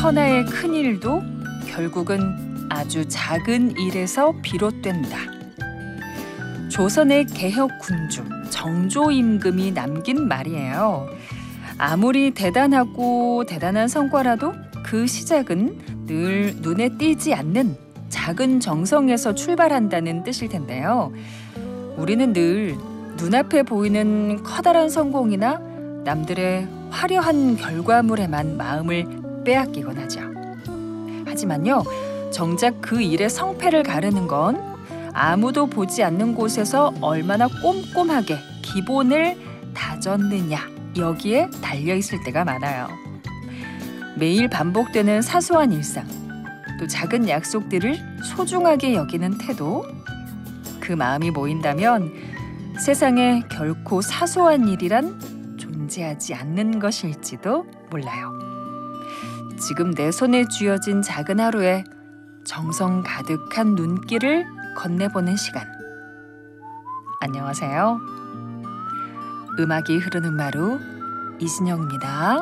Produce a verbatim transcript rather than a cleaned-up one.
천하의 큰 일도 결국은 아주 작은 일에서 비롯된다. 조선의 개혁 군주 정조임금이 남긴 말이에요. 아무리 대단하고 대단한 성과라도 그 시작은 늘 눈에 띄지 않는 작은 정성에서 출발한다는 뜻일 텐데요. 우리는 늘 눈앞에 보이는 커다란 성공이나 남들의 화려한 결과물에만 마음을 빼앗기곤 하죠. 하지만요, 정작 그 일의 성패를 가르는 건 아무도 보지 않는 곳에서 얼마나 꼼꼼하게 기본을 다졌느냐, 여기에 달려있을 때가 많아요. 매일 반복되는 사소한 일상, 또 작은 약속들을 소중하게 여기는 태도, 그 마음이 모인다면 세상에 결코 사소한 일이란 존재하지 않는 것일지도 몰라요. 지금 내 손에 쥐어진 작은 하루에 정성 가득한 눈길을 건네보는 시간. 안녕하세요. 음악이 흐르는 마루 이진영입니다.